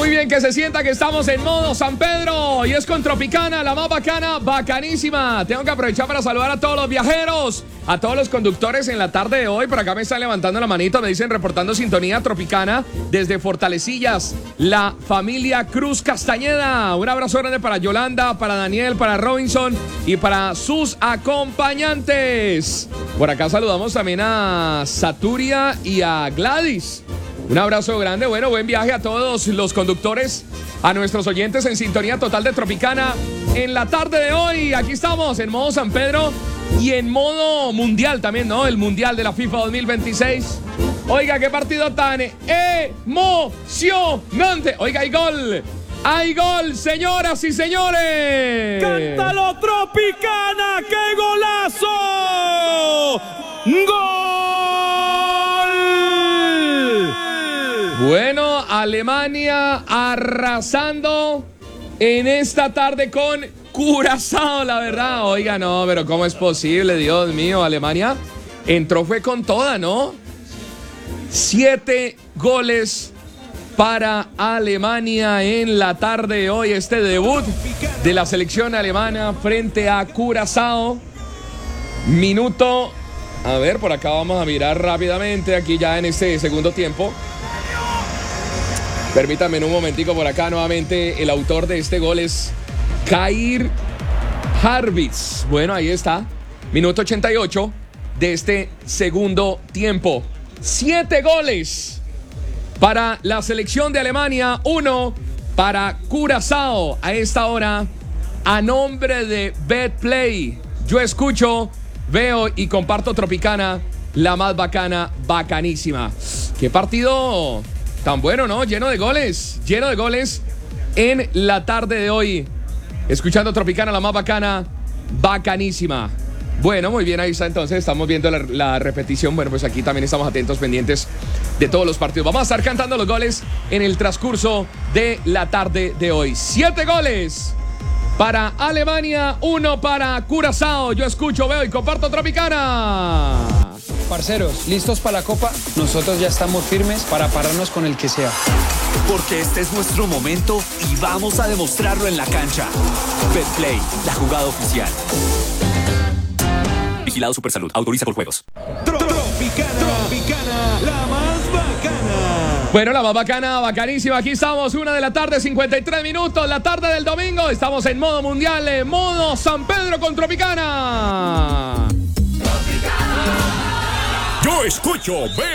Muy bien, que se sienta que estamos en modo San Pedro y es con Tropicana, la más bacana, bacanísima. Tengo que aprovechar para saludar a todos los viajeros, a todos los conductores en la tarde de hoy. Por acá me están levantando la manito, me dicen reportando sintonía Tropicana desde Fortalecillas, la familia Cruz Castañeda. Un abrazo grande para Yolanda, para Daniel, para Robinson y para sus acompañantes. Por acá saludamos también a Saturia y a Gladys. Un abrazo grande, bueno, buen viaje a todos los conductores, a nuestros oyentes en sintonía total de Tropicana en la tarde de hoy. Aquí estamos en modo San Pedro y en modo mundial también, ¿no? El mundial de la FIFA 2026. Oiga, qué partido tan emocionante. Oiga, hay gol. ¡Hay gol, señoras y señores! ¡Cántalo, Tropicana! ¡Qué golazo! ¡Gol! Bueno, Alemania arrasando en esta tarde con Curazao, la verdad. Oiga, no, pero ¿cómo es posible? Dios mío, Alemania entró, fue con toda, ¿no? 7 goles para Alemania en la tarde de hoy. Este debut de la selección alemana frente a Curazao. Minuto, a ver, por acá vamos a mirar rápidamente, aquí ya en este segundo tiempo. Permítanme un momentico por acá nuevamente. El autor de este gol es Kair Harvitz. Bueno, ahí está. Minuto 88 de este segundo tiempo. 7 goles para la selección de Alemania. 1 para Curazao. A esta hora, a nombre de Betplay, yo escucho, veo y comparto Tropicana, la más bacana, bacanísima. Qué partido tan bueno, ¿no? Lleno de goles en la tarde de hoy. Escuchando Tropicana, la más bacana, bacanísima. Bueno, muy bien, ahí está entonces, estamos viendo la repetición. Bueno, pues aquí también estamos atentos, pendientes de todos los partidos. Vamos a estar cantando los goles en el transcurso de la tarde de hoy. 7 goles para Alemania, 1 para Curazao. Yo escucho, veo y comparto Tropicana. Parceros, ¿listos para la Copa? Nosotros ya estamos firmes para pararnos con el que sea. Porque este es nuestro momento y vamos a demostrarlo en la cancha. Betplay, la jugada oficial. Vigilado Supersalud, autoriza por juegos. Tropicana, la más bacana. Bueno, la más bacana, bacanísima. Aquí estamos, 1 de la tarde, 53 minutos, la tarde del domingo. Estamos en modo mundial, en modo San Pedro con Tropicana. Yo escucho, veo.